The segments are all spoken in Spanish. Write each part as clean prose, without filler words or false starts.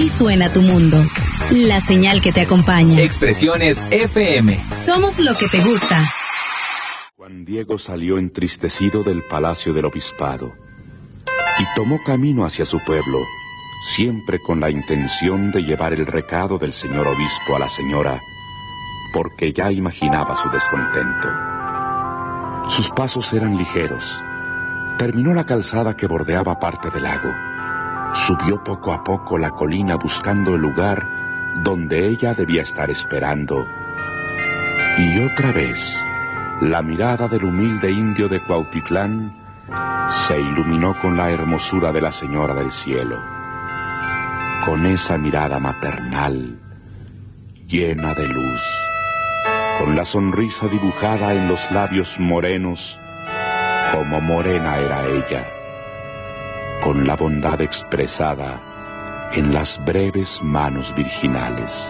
Así suena tu mundo. La señal que te acompaña. Expresiones FM. Somos lo que te gusta. Juan Diego salió entristecido del palacio del obispado y tomó camino hacia su pueblo, siempre con la intención de llevar el recado del señor obispo a la señora, porque ya imaginaba su descontento. Sus pasos eran ligeros. Terminó la calzada que bordeaba parte del lago. Subió poco a poco la colina buscando el lugar donde ella debía estar esperando. Y otra vez, la mirada del humilde indio de Cuautitlán se iluminó con la hermosura de la Señora del Cielo. Con esa mirada maternal, llena de luz, con la sonrisa dibujada en los labios morenos, como morena era ella, con la bondad expresada en las breves manos virginales.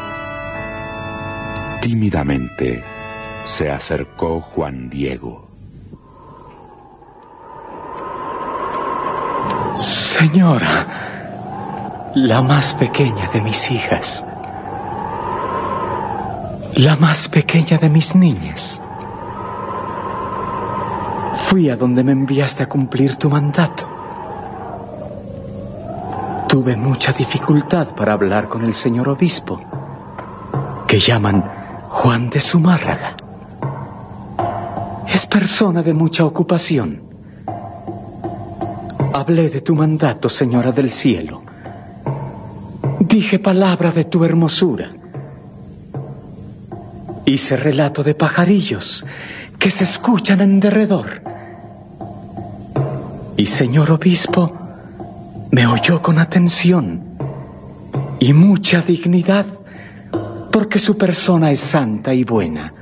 Tímidamente se acercó Juan Diego. Señora, la más pequeña de mis hijas, la más pequeña de mis niñas, fui a donde me enviaste a cumplir tu mandato. Tuve mucha dificultad para hablar con el señor obispo, que llaman Juan de Zumárraga. Es persona de mucha ocupación. Hablé de tu mandato, Señora del Cielo. Dije palabra de tu hermosura. Hice relato de pajarillos que se escuchan en derredor. Y señor obispo me oyó con atención y mucha dignidad, porque su persona es santa y buena.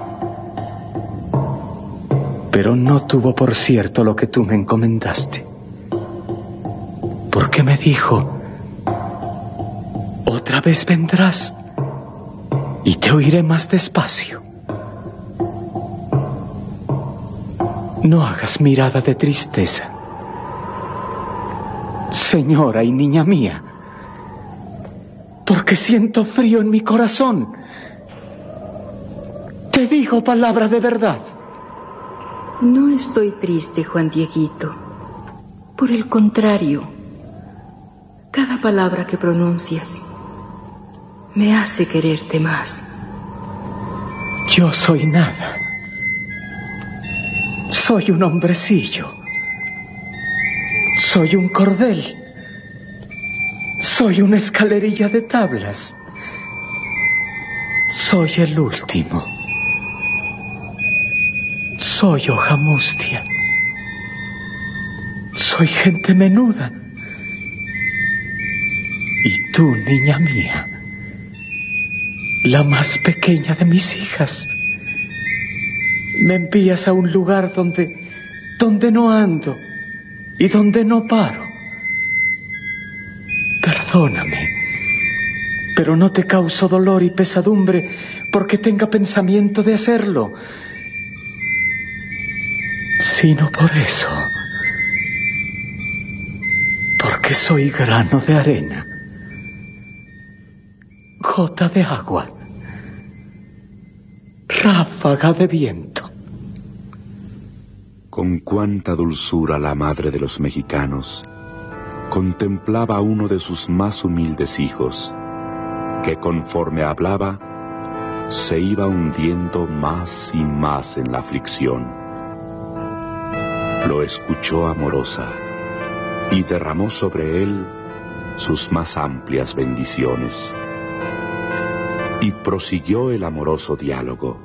Pero no tuvo por cierto lo que tú me encomendaste, porque me dijo: otra vez vendrás y te oiré más despacio. No hagas mirada de tristeza, señora y niña mía, porque siento frío en mi corazón. Te digo palabra de verdad. No estoy triste, Juan Dieguito. Por el contrario, cada palabra que pronuncias me hace quererte más. Yo soy nada. Soy un hombrecillo. Soy un cordel. Soy una escalerilla de tablas. Soy el último. Soy hoja mustia. Soy gente menuda. Y tú, niña mía, la más pequeña de mis hijas, me envías a un lugar donde no ando y donde no paro. Perdóname, pero no te causo dolor y pesadumbre porque tenga pensamiento de hacerlo, sino por eso, porque soy grano de arena, gota de agua, ráfaga de viento. Con cuánta dulzura la madre de los mexicanos contemplaba a uno de sus más humildes hijos, que conforme hablaba, se iba hundiendo más y más en la aflicción. Lo escuchó amorosa y derramó sobre él sus más amplias bendiciones. Y prosiguió el amoroso diálogo.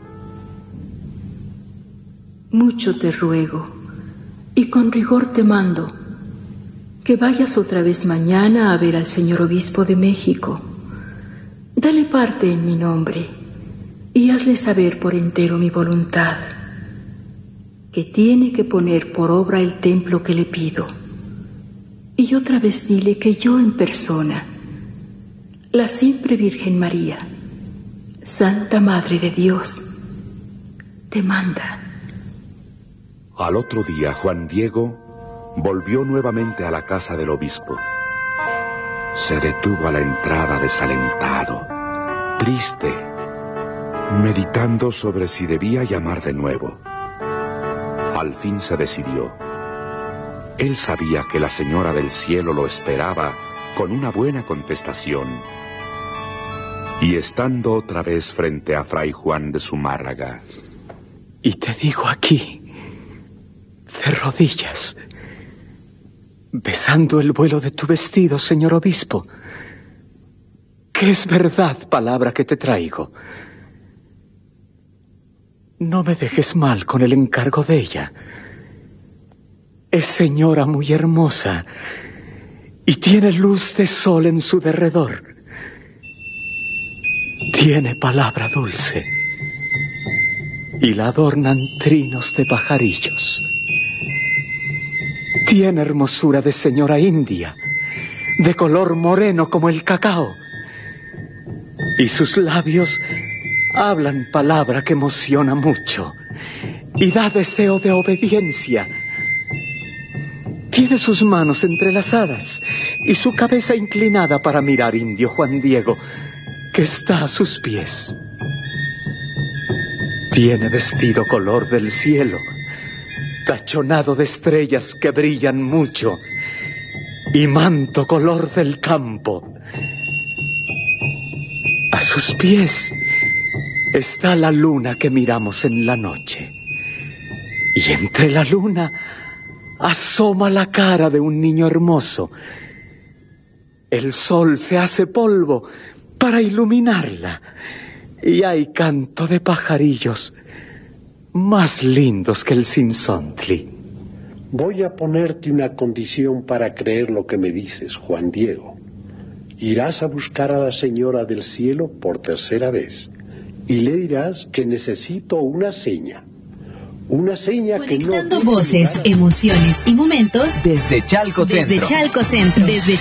Mucho te ruego, y con rigor te mando, que vayas otra vez mañana a ver al señor obispo de México. Dale parte en mi nombre, y hazle saber por entero mi voluntad, que tiene que poner por obra el templo que le pido. Y otra vez dile que yo en persona, la siempre Virgen María, Santa Madre de Dios, te manda. Al otro día, Juan Diego volvió nuevamente a la casa del obispo. se detuvo a la entrada desalentado, triste, meditando sobre si debía llamar de nuevo. Al fin se decidió. Él sabía que la Señora del Cielo lo esperaba con una buena contestación. Y estando otra vez frente a Fray Juan de Zumárraga: y te digo aquí, de rodillas, besando el vuelo de tu vestido, señor obispo, que es verdad palabra que te traigo. No me dejes mal con el encargo de ella. Es señora muy hermosa y tiene luz de sol en su derredor. Tiene palabra dulce y la adornan trinos de pajarillos. Tiene hermosura de señora india, de color moreno como el cacao, y sus labios hablan palabra que emociona mucho y da deseo de obediencia. Tiene sus manos entrelazadas y su cabeza inclinada para mirar indio Juan Diego, que está a sus pies. Tiene vestido color del cielo, tachonado de estrellas que brillan mucho, y manto color del campo. A sus pies está la luna que miramos en la noche, y entre la luna asoma la cara de un niño hermoso. El sol se hace polvo para iluminarla, y hay canto de pajarillos más lindos que el Cinzontli. Voy a ponerte una condición para creer lo que me dices, Juan Diego. Irás a buscar a la Señora del Cielo por tercera vez y le dirás que necesito una seña. Una seña que no... Conectando voces, emociones y momentos desde Chalco Centro. Desde Chalco Centro. Desde